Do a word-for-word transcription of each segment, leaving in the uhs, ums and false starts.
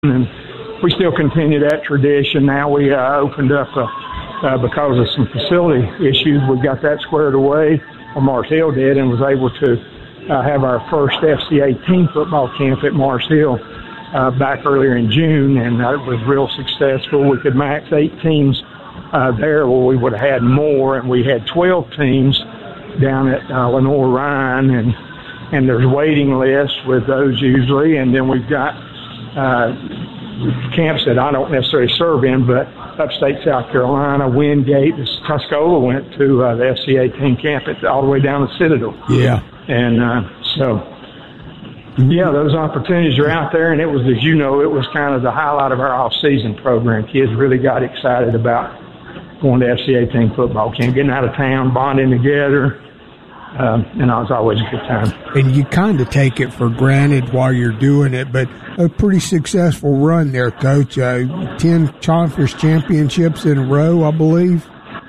and we still continue that tradition. Now we uh, opened up, uh, uh, because of some facility issues, we got that squared away, or Mars Hill did, and was able to uh, have our first F C A team football camp at Mars Hill uh, back earlier in June, and that was real successful. We could max eight teams uh, there, where we would have had more, and we had twelve teams down at uh, Lenore Ryan, and and there's waiting lists with those usually, and then we've got uh, camps that I don't necessarily serve in, but upstate South Carolina, Wingate, Tuscola went to uh, the F C A team camp at, all the way down to Citadel. Yeah. And uh, so, yeah, those opportunities are out there, and it was, as you know, it was kind of the highlight of our off-season program. Kids really got excited about going to F C A team football camp, getting out of town, bonding together. Um, and it was always a good time. And you kind of take it for granted while you're doing it, but a pretty successful run there, Coach. Uh, ten conference championships in a row, I believe.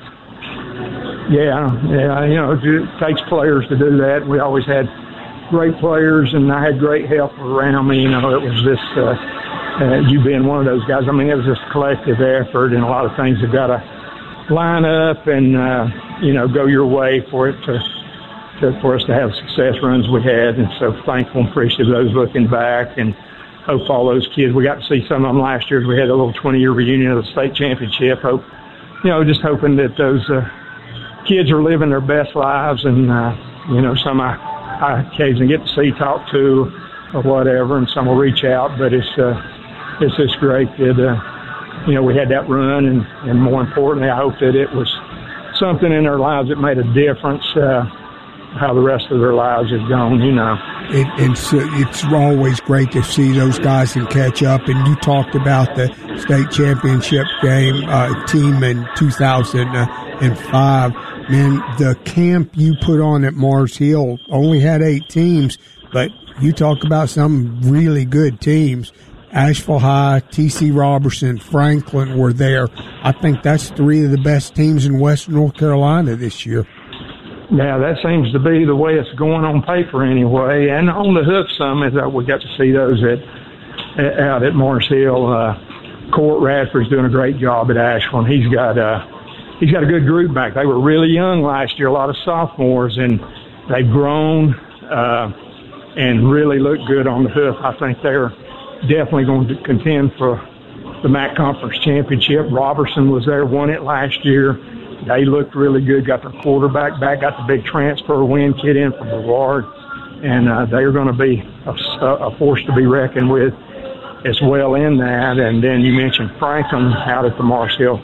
Yeah, yeah. You know, it takes players to do that. We always had great players, and I had great help around me. You know, it was just uh, uh, you being one of those guys. I mean, it was just a collective effort, and a lot of things have got to line up and uh, you know, go your way for it to. for us to have success runs we had, and so thankful and appreciative of those looking back, and hope all those kids, we got to see some of them last year. We had a little twenty-year reunion of the state championship. Hope, you know, just hoping that those uh, kids are living their best lives, and, uh, you know, some I, I occasionally get to see, talk to, or whatever, and some will reach out, but it's uh, it's just great that, uh, you know, we had that run, and, and more importantly, I hope that it was something in their lives that made a difference, uh, how the rest of their lives have gone, you know. It, it's, uh, it's always great to see those guys and catch up. And you talked about the state championship game uh, team in two thousand five. Man, the camp you put on at Mars Hill only had eight teams, but you talk about some really good teams. Asheville High, T C Robertson, Franklin were there. I think that's three of the best teams in Western North Carolina this year. Yeah, that seems to be the way it's going on paper anyway. And on the hook some is that we got to see those at, at out at Mars Hill. Uh, Court Radford's doing a great job at Asheville, and he's got uh, he's got a good group back. They were really young last year, a lot of sophomores, and they've grown uh, and really look good on the hoof. I think they're definitely going to contend for the M A C Conference Championship. Robertson was there, won it last year. They looked really good, got their quarterback back, got the big transfer win kid in from Brevard, and uh, they're going to be a, a force to be reckoned with as well in that. And then you mentioned Franklin out at the Mars Hill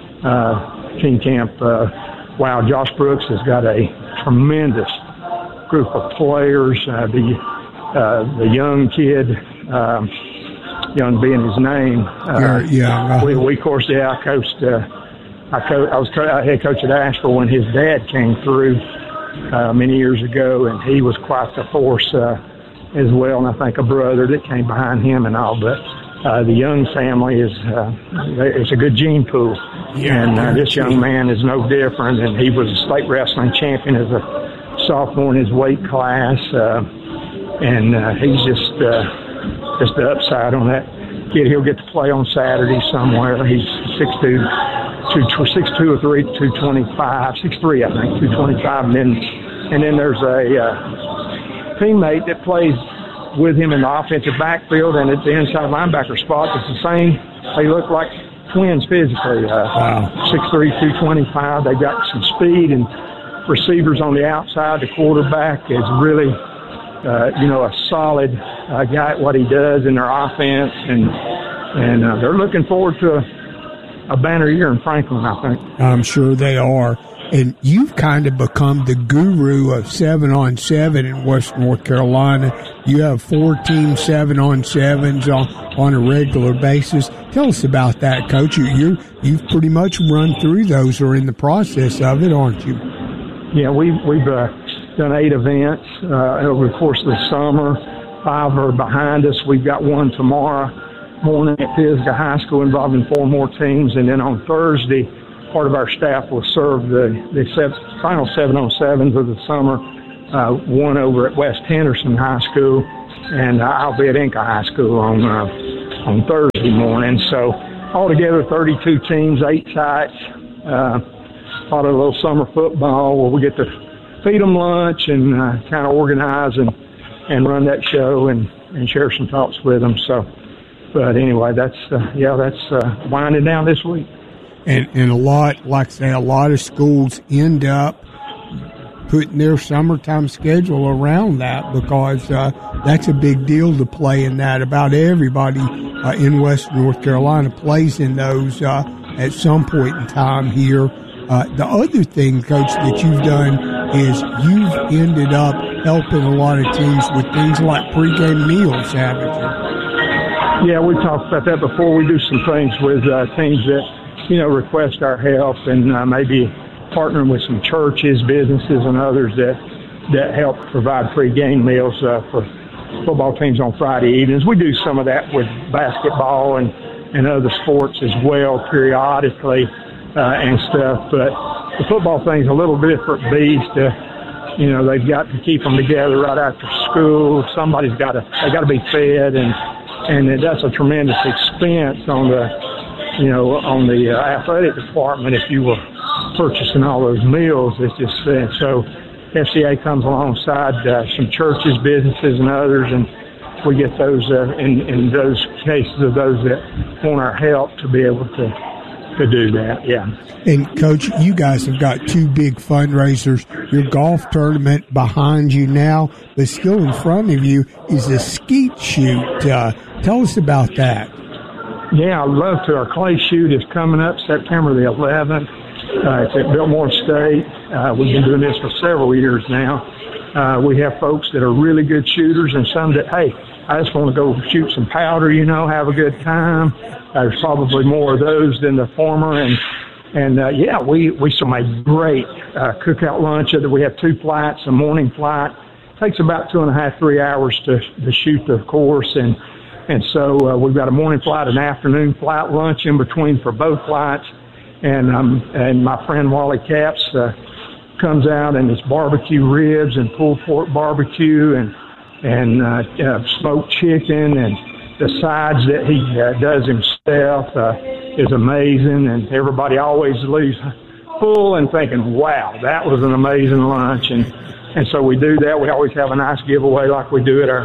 uh, team camp. Uh, wow, Josh Brooks has got a tremendous group of players. Uh, the uh, the young kid, um, young being his name. Uh, yeah, yeah. We, we, of course, yeah, I coached. Uh, I, co- I was co- head coach at Asheville when his dad came through uh, many years ago, and he was quite the force uh, as well. And I think a brother that came behind him and all. But uh, the Young family is uh, it's a good gene pool, yeah, and uh, this young man is no different. And he was a state wrestling champion as a sophomore in his weight class, uh, and uh, he's just uh, just the upside on that kid. He'll get to play on Saturday somewhere. He's six two. Two, six two or three, two twenty-five, six three, I think, two twenty-five, and then and then there's a uh, teammate that plays with him in the offensive backfield and at the inside linebacker spot. It's the same. They look like twins physically. Uh, wow. six three, two twenty-five. They got some speed and receivers on the outside. The quarterback is really, uh, you know, a solid uh, guy at what he does in their offense, and and uh, they're looking forward to a a banner year in Franklin, I think. I'm sure they are. And you've kind of become the guru of seven on seven in West North Carolina. You have four team seven on sevens on, on a regular basis. Tell us about that, Coach. You, you, you've pretty much run through those or in the process of it, aren't you? Yeah, we've, we've uh, done eight events uh, over the course of the summer. Five are behind us. We've got one tomorrow morning at Pisgah High School involving four more teams, and then on Thursday, part of our staff will serve the, the seven, final seven on sevens of the summer, uh, one over at West Henderson High School, and uh, I'll be at Inca High School on uh, on Thursday morning. So altogether, thirty-two teams, eight sites, uh, a lot of little summer football where we get to feed them lunch and uh, kind of organize and, and run that show and, and share some thoughts with them. So, but anyway, that's, uh, yeah, that's uh, winding down this week. And, and a lot, like I say, a lot of schools end up putting their summertime schedule around that because uh, that's a big deal to play in that. About everybody uh, in Western North Carolina plays in those uh, at some point in time here. Uh, the other thing, Coach, that you've done is you've ended up helping a lot of teams with things like pregame meals, haven't you? Yeah, we talked about that before. We do some things with uh, teams that, you know, request our help and uh, maybe partnering with some churches, businesses, and others that that help provide pregame meals uh, for football teams on Friday evenings. We do some of that with basketball and, and other sports as well periodically. Uh, and stuff, but the football thing's a little different beast. Uh, you know, they've got to keep them together right after school. Somebody's got to, they got to be fed, and and that's a tremendous expense on the, you know, on the uh, athletic department if you were purchasing all those meals. It's just uh, so F C A comes alongside uh, some churches, businesses, and others, and we get those uh, in in those cases of those that want our help to be able to. to do that, yeah. And, Coach, you guys have got two big fundraisers. Your golf tournament behind you now, but still in front of you is a skeet shoot. Uh, tell us about that. Yeah, I'd love to. Our clay shoot is coming up September the eleventh. Uh, it's at Biltmore State. Uh, we've been doing this for several years now. Uh, we have folks that are really good shooters and some that, hey, I just want to go shoot some powder, you know, have a good time. Uh, there's probably more of those than the former. And, and uh, yeah, we, we still make great uh, cookout lunch. We have two flights, a morning flight. It takes about two and a half, three hours to, to shoot the course. And, and so uh, we've got a morning flight, an afternoon flight, lunch in between for both flights. And, um, and my friend Wally Capps uh, comes out, and it's barbecue ribs and pulled pork barbecue and and uh, uh, smoked chicken, and the sides that he uh, does himself uh, is amazing, and everybody always leaves full and thinking, wow, that was an amazing lunch. And and so we do that. We always have a nice giveaway like we do at our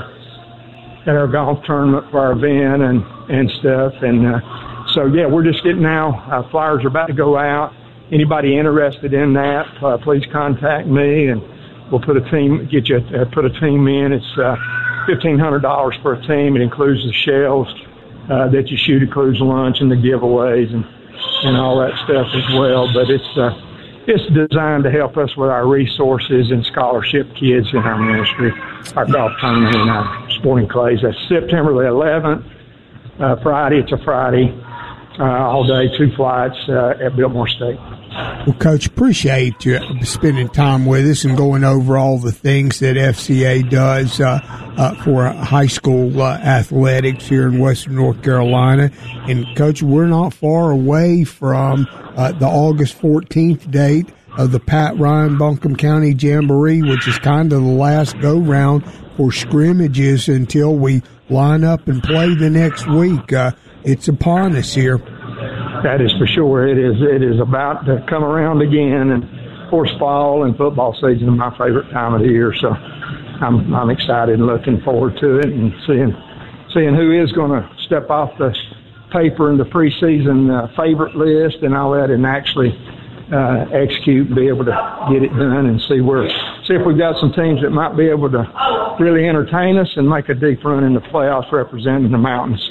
at our golf tournament for our event and, and stuff. And uh, so, yeah, we're just getting now, uh, flyers are about to go out. Anybody interested in that, uh, please contact me, and we'll put a team, get you, uh, put a team in. It's uh, fifteen hundred dollars for a team. It includes the shells uh, that you shoot, includes lunch and the giveaways and, and all that stuff as well. But it's uh, it's designed to help us with our resources and scholarship kids in our ministry, our golf tournament and our sporting clays. That's September the eleventh, uh, Friday. It's a Friday, uh, all day, two flights uh, at Biltmore State. Well, Coach, appreciate you spending time with us and going over all the things that F C A does uh, uh, for high school uh, athletics here in Western North Carolina. And, Coach, we're not far away from uh, the August fourteenth date of the Pat Ryan Buncombe County Jamboree, which is kind of the last go-round for scrimmages until we line up and play the next week. Uh, it's upon us here. That is for sure. It is It is about to come around again, and of course fall and football season is my favorite time of the year, so I'm I'm excited and looking forward to it and seeing seeing who is going to step off the paper in the preseason uh, favorite list and all that and actually uh, execute and be able to get it done and see where see if we've got some teams that might be able to really entertain us and make a deep run in the playoffs representing the Mountains.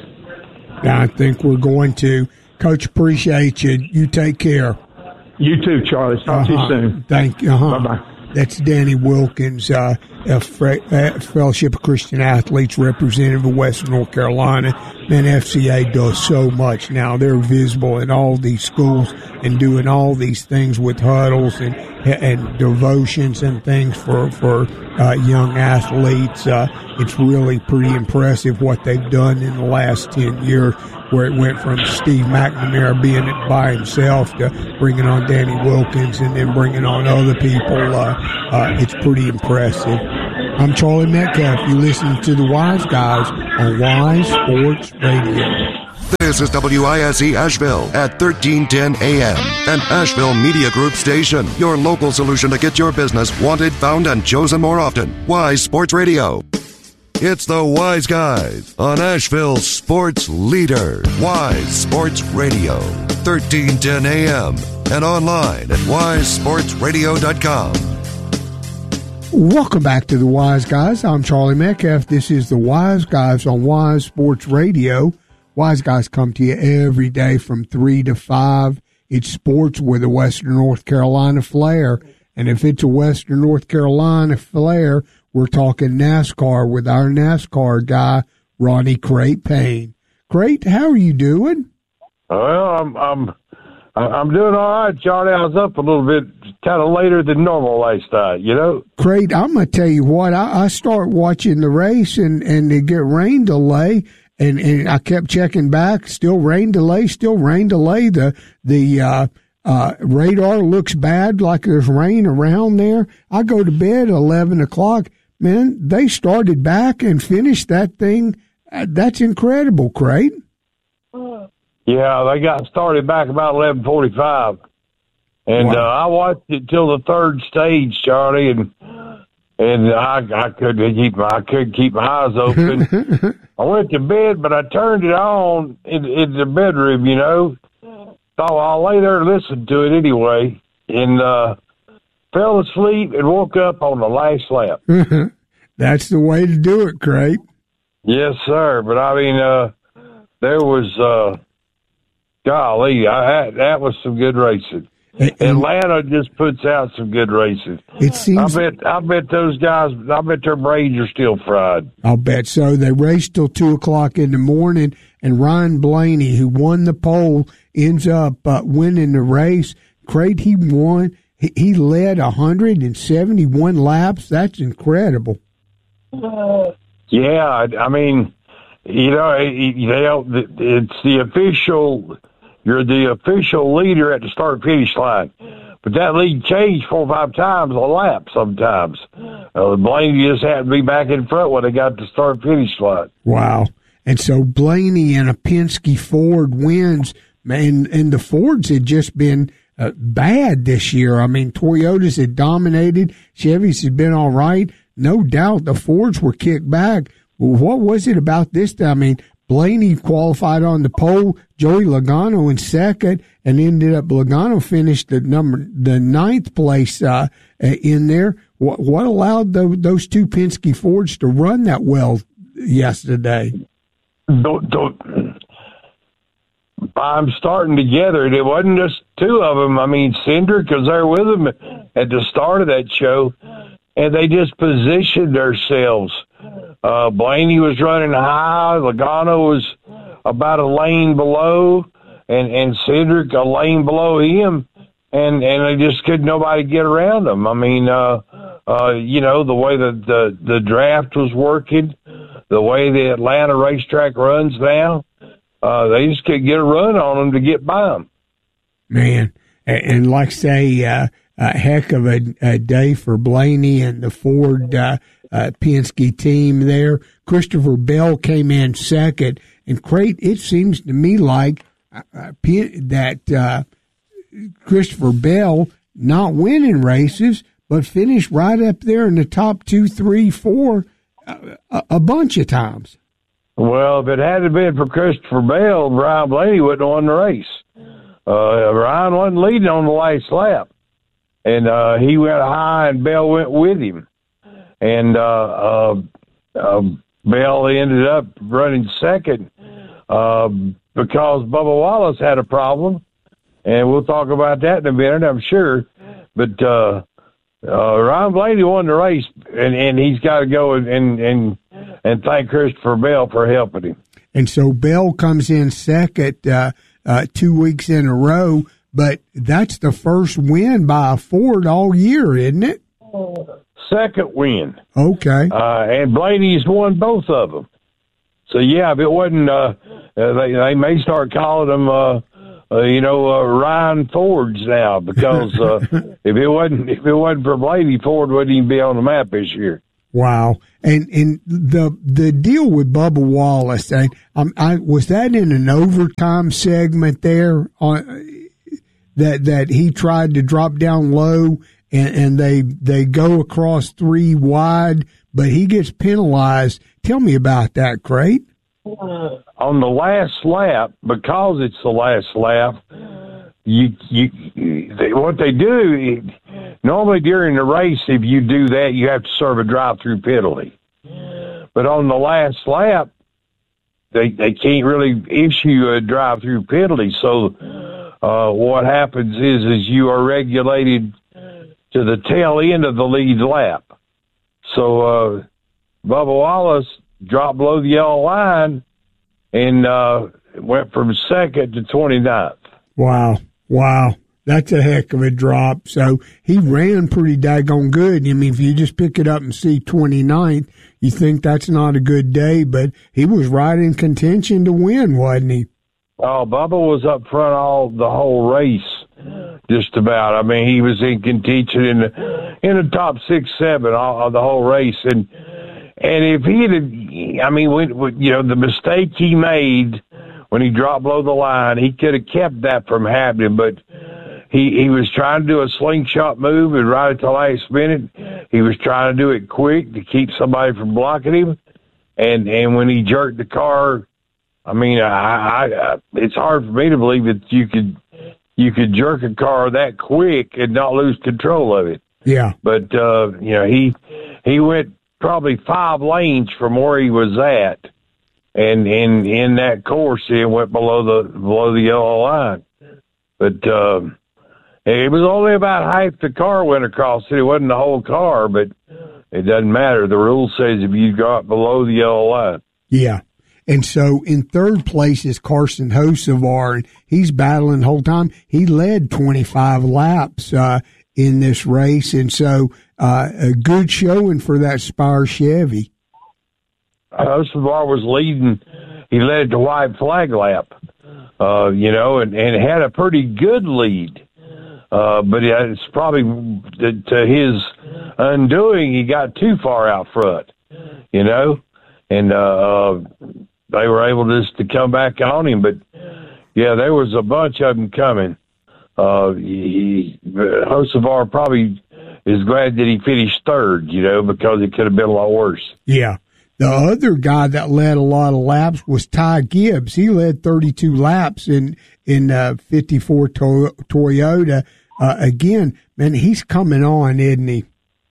I think we're going to. Coach, appreciate you. You take care. You too, Charlie. Talk uh-huh. to you soon. Thank you. Uh-huh. Bye-bye. That's Danny Wilkins, uh, a Fellowship of Christian Athletes representative of Western North Carolina. Man, F C A does so much now. They're visible in all these schools and doing all these things with huddles and and devotions and things for, for uh, young athletes. Uh, it's really pretty impressive what they've done in the last ten years, where it went from Steve McNamara being it by himself to bringing on Danny Wilkins and then bringing on other people. Uh, uh, it's pretty impressive. I'm Charlie Metcalf. You listen to the Wise Guys on Wise Sports Radio. This is W I S E Asheville at thirteen ten A M, an Asheville Media Group station. Your local solution to get your business wanted, found, and chosen more often. Wise Sports Radio. It's the Wise Guys on Asheville's sports leader. Wise Sports Radio, thirteen ten A M, and online at wise sports radio dot com. Welcome back to the Wise Guys. I'm Charlie Metcalf. This is the Wise Guys on Wise Sports Radio. Wise Guys come to you every day from three to five. It's sports with a Western North Carolina flair. And if it's a Western North Carolina flair, we're talking NASCAR with our NASCAR guy, Ronnie Crate Payne. Crate, how are you doing? Well, I'm I'm I'm doing all right, Charlie. I was up a little bit, kind of later than normal last night, you know. Crate, I'm gonna tell you what. I, I start watching the race and and they get rain delay, and and I kept checking back. Still rain delay. Still rain delay. The the uh, uh, radar looks bad, like there's rain around there. I go to bed at eleven o'clock. Man, they started back and finished that thing. Uh, that's incredible, Crate. Yeah, they got started back about eleven forty-five, and wow. uh, I watched it till the third stage, Charlie, and and I I couldn't keep my I couldn't keep my eyes open. I went to bed, but I turned it on in, in the bedroom, you know. Thought I'll lay there and listen to it anyway, and. uh Fell asleep and woke up on the last lap. That's the way to do it, Crate. Yes, sir. But I mean, uh, there was, uh, golly, I, that was some good racing. And, Atlanta just puts out some good racing. It seems. I bet, I bet those guys. I bet their brains are still fried. I'll bet so. They raced till two o'clock in the morning, and Ryan Blaney, who won the pole, ends up uh, winning the race. Crate, he won. He led one hundred seventy-one laps. That's incredible. Yeah, I mean, you know, it's the official. You're the official leader at the start finish line, but that lead changed four or five times a lap. Sometimes uh, Blaney just had to be back in front when they got to start finish line. Wow! And so Blaney and a Penske Ford wins, man. And the Fords had just been. Uh, bad this year. I mean, Toyotas had dominated. Chevys had been all right. No doubt the Fords were kicked back. Well, what was it about this time? I mean, Blaney qualified on the pole, Joey Logano in second, and ended up Logano finished the number the ninth place uh, in there. What, what allowed the, those two Penske Fords to run that well yesterday? Don't, don't. I'm starting together. It wasn't just two of them. I mean, Cindric was there with them at the start of that show, and they just positioned themselves. Uh, Blaney was running high. Logano was about a lane below, and, and Cindric a lane below him, and, and they just couldn't nobody get around them. I mean, uh, uh, you know, the way that the, the draft was working, the way the Atlanta racetrack runs now, Uh, they just couldn't get a run on them to get by them. Man, and, and like say, uh, a heck of a, a day for Blaney and the Ford uh, uh, Penske team there. Christopher Bell came in second. And Crate, it seems to me like uh, that uh, Christopher Bell not winning races, but finished right up there in the top two, three, four uh, a, a bunch of times. Well, if it hadn't been for Christopher Bell, Ryan Blaney wouldn't have won the race. Uh, Ryan wasn't leading on the last lap. And uh, he went high, and Bell went with him. And uh, uh, uh, Bell ended up running second uh, because Bubba Wallace had a problem. And we'll talk about that in a minute, I'm sure. But uh, uh, Ryan Blaney won the race, and, and he's got to go and, and, and and thank Christopher Bell for helping him. And so Bell comes in second uh, uh, two weeks in a row, but that's the first win by a Ford all year, isn't it? Second win. Okay. Uh, and Blaney's won both of them. So, yeah, if it wasn't, uh, they, they may start calling them, uh, uh, you know, uh, Ryan Fords now, because uh, if it wasn't if it wasn't for Blaney, Ford wouldn't even be on the map this year. Wow. And and the the deal with Bubba Wallace, I, um, I was that in an overtime segment there on that that he tried to drop down low and, and they they go across three wide, but he gets penalized. Tell me about that, Crate. On the last lap, because it's the last lap, you you they, what they do normally during the race, if you do that, you have to serve a drive-through penalty. But on the last lap, they they can't really issue a drive-through penalty. So uh, what happens is is you are regulated to the tail end of the lead lap. So uh, Bubba Wallace dropped below the yellow line and uh, went from second to twenty-ninth. Wow. Wow. That's a heck of a drop. So he ran pretty daggone good. I mean, if you just pick it up and see twenty-ninth, you think that's not a good day, but he was right in contention to win, wasn't he? Oh, Bubba was up front all the whole race, just about. I mean, he was in contention in the in the top six, seven all, the whole race, and and if he had, I mean, when, you know, the mistake he made when he dropped below the line, he could have kept that from happening, but he he was trying to do a slingshot move, and right at the last minute, he was trying to do it quick to keep somebody from blocking him, and and when he jerked the car. I mean, I, I, it's hard for me to believe that you could you could jerk a car that quick and not lose control of it. Yeah. But uh, you know, he he went probably five lanes from where he was at, and in in that course, he went below the below the yellow line. But uh, it was only about half the car went across it. It wasn't the whole car, but it doesn't matter. The rule says if you got below the yellow line. Yeah. And so in third place is Carson Hocevar, and he's battling the whole time. He led twenty-five laps uh, in this race, and so uh, a good showing for that Spire Chevy. Hocevar was leading. He led the white flag lap, uh, you know, and, and had a pretty good lead. Uh, but it's probably to, to his undoing, he got too far out front, you know, and uh, they were able just to come back on him. But, yeah, there was a bunch of them coming. Uh, he, Hocevar probably is glad that he finished third, you know, because it could have been a lot worse. Yeah. The other guy that led a lot of laps was Ty Gibbs. He led thirty-two laps in in uh, fifty-four to- Toyota. Uh, again, man, he's coming on, isn't he?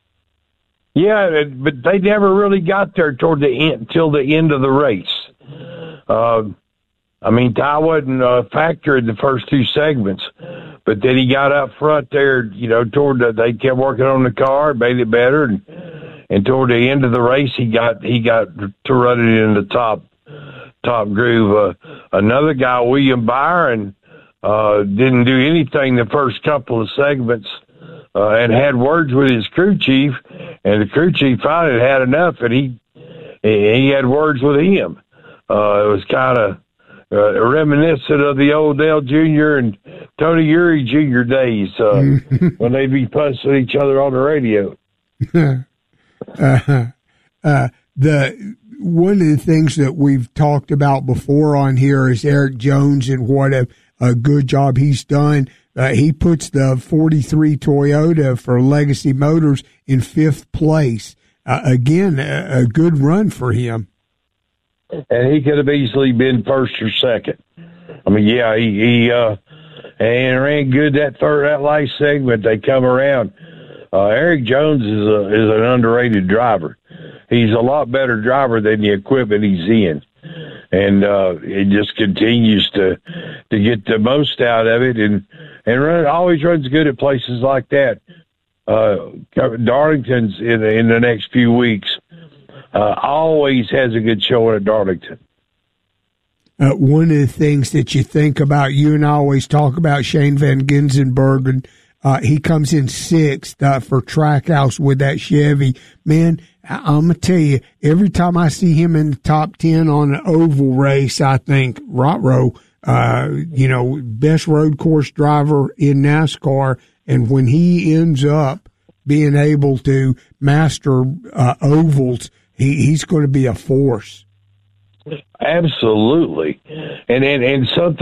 Yeah, but they never really got there toward the end, till the end of the race. Uh, I mean, Ty wasn't a factor in the first two segments, but then he got up front there, you know, toward the, they kept working on the car, made it better, and, and toward the end of the race, he got he got to run it in the top top groove. Uh, another guy, William Byron, uh, didn't do anything the first couple of segments, uh, and had words with his crew chief, and the crew chief finally had enough, and he he had words with him. Uh, it was kind of uh, reminiscent of the old Dale Junior and Tony Uri Junior days uh, when they'd be fussing at each other on the radio. uh, uh, the one of the things that we've talked about before on here is Eric Jones and what a, a good job he's done. Uh, he puts the forty-three Toyota for Legacy Motors in fifth place. Uh, again, a, a good run for him. And he could have easily been first or second. I mean, yeah, he, he uh, and ran good that third, that last segment. They come around. Uh, Eric Jones is a, is an underrated driver. He's a lot better driver than the equipment he's in, and uh, it just continues to to get the most out of it, and and run, always runs good at places like that. Uh, Darlington's in the, in the next few weeks. Uh, always has a good showing at Darlington. Uh, one of the things that you think about, you and I always talk about Shane Van Ginsenberg, uh, he comes in sixth uh, for Trackhouse with that Chevy. Man, I'm going to tell you, every time I see him in the top ten on an oval race, I think, Rotro, uh, you know, best road course driver in NASCAR. And when he ends up being able to master uh, ovals, he, he's going to be a force. Absolutely. And, and, and something